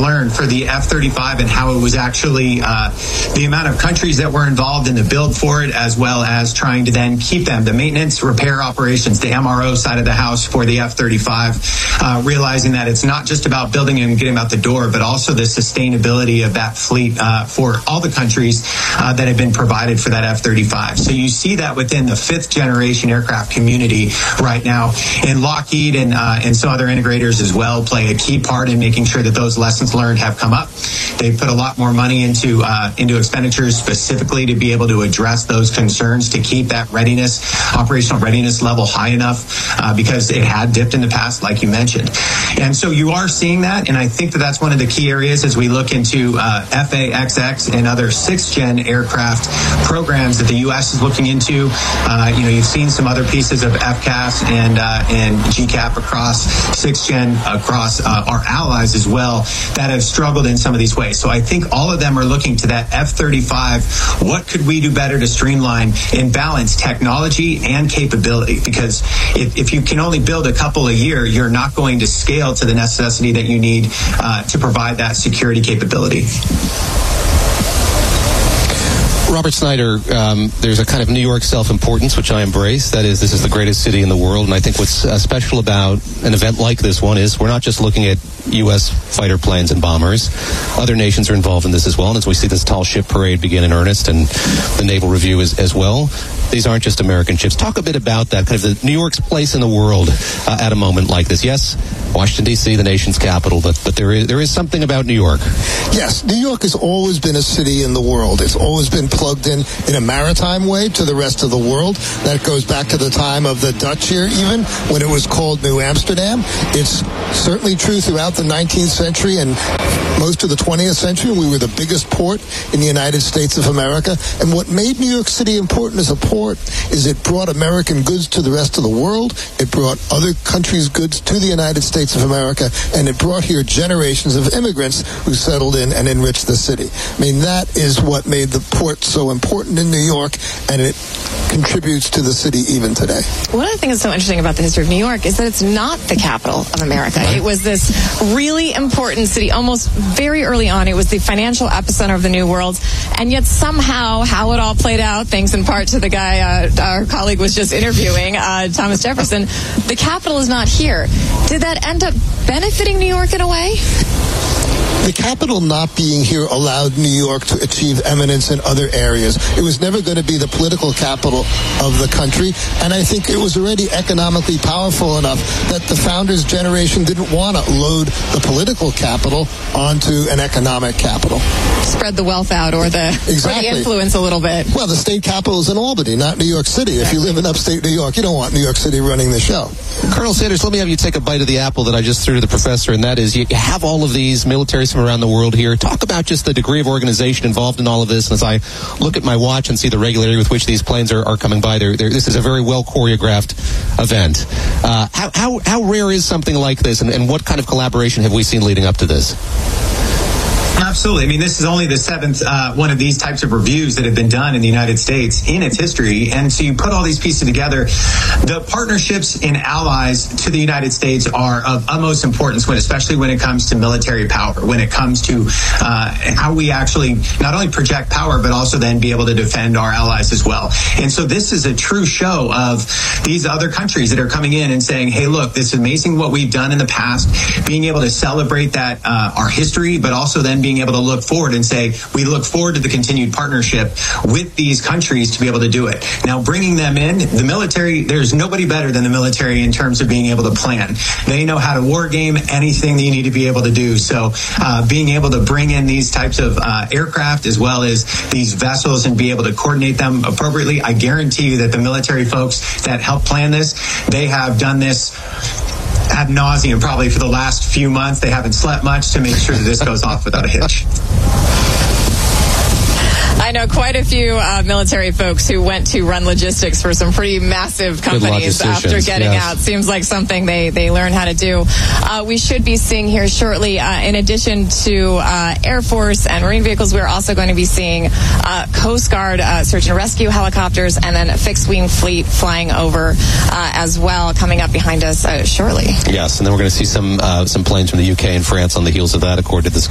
learned for the F-35 and how it was actually the amount of countries that were involved in the build for it, as well as trying to then keep them, the maintenance, repair operations, the MRO side of the house for the F-35, realizing that it's not just about building and getting out the door, but also the sustainability of that fleet for all the countries that have been provided for that F-35. So you see that within the fifth generation aircraft community right now, and Lockheed and some other integrators as well play a key part in making sure that those lessons learned have come up. They put a lot more money into expenditures specifically to be able to address those concerns, to keep that operational readiness level high enough, because it had dipped in the past, like you mentioned. And so you are seeing that, and I think that that's one of the key areas as we look into FA-XX and other sixth-gen aircraft programs that the U.S. is looking into. You've seen some other pieces of FCAS and GCAP across sixth-gen, across our allies as well, that have struggled in some of these ways. So I think all of them are looking to that F-35. What could we do better to streamline and balance technology and capability? Because if you can only build a couple a year, you're not going to scale to the necessity that you need to provide that security capability. Robert Snyder, there's a kind of New York self-importance, which I embrace. That is, this is the greatest city in the world. And I think what's special about an event like this one is we're not just looking at U.S. fighter planes and bombers. Other nations are involved in this as well. And as we see this tall ship parade begin in earnest, and the naval review as well, these aren't just American ships. Talk a bit about that, kind of the New York's place in the world at a moment like this. Yes, Washington, D.C., the nation's capital, but there is something about New York. Yes, New York has always been a city in the world. It's always been plugged in a maritime way to the rest of the world. That goes back to the time of the Dutch here, even when it was called New Amsterdam. It's certainly true throughout the 19th century and most of the 20th century. We were the biggest port in the United States of America. And what made New York City important as a port is it brought American goods to the rest of the world. It brought other countries' goods to the United States of America. And it brought here generations of immigrants who settled in and enriched the city. I mean, that is what made the port so important in New York, and it contributes to the city even today. One of the things that's so interesting about the history of New York is that it's not the capital of America. Right. It was this really important city almost very early on. It was the financial epicenter of the New World, and yet somehow how it all played out, thanks in part to the guy our colleague was just interviewing, Thomas Jefferson, the capital is not here. Did that end up benefiting New York in a way? The capital not being here allowed New York to achieve eminence in other areas. It was never going to be the political capital of the country, and I think it was already economically powerful enough that the founders' generation didn't want to load the political capital onto an economic capital. Spread the wealth out or the influence a little bit. Well, the state capital is in Albany, not New York City. If you live in upstate New York, you don't want New York City running the show. Colonel Sanders, let me have you take a bite of the apple that I just threw to the professor, and that is you have all of these militaries from around the world here. Talk about just the degree of organization involved in all of this. And as I look at my watch and see the regularity with which these planes are coming by, this is a very well choreographed event. How rare is something like this, and what kind of collaboration have we seen leading up to this? Absolutely. I mean, this is only the seventh one of these types of reviews that have been done in the United States in its history. And so you put all these pieces together. The partnerships and allies to the United States are of utmost importance, especially when it comes to military power, when it comes to how we actually not only project power, but also then be able to defend our allies as well. And so this is a true show of these other countries that are coming in and saying, hey, look, this is amazing what we've done in the past, being able to celebrate that, our history, but also then being able to look forward and say, we look forward to the continued partnership with these countries to be able to do it. Now, bringing them in, the military, there's nobody better than the military in terms of being able to plan. They know how to war game anything that you need to be able to do. So being able to bring in these types of aircraft as well as these vessels and be able to coordinate them appropriately, I guarantee you that the military folks that help plan this, they have done this ad nauseum probably for the last few months. They haven't slept much to make sure that this goes off without a hitch. I know quite a few military folks who went to run logistics for some pretty massive companies after getting out. Seems like something they learn how to do. We should be seeing here shortly, in addition to Air Force and Marine vehicles, we're also going to be seeing Coast Guard search and rescue helicopters and then a fixed-wing fleet flying over as well, coming up behind us shortly. Yes, and then we're going to see some planes from the UK and France on the heels of that, according to the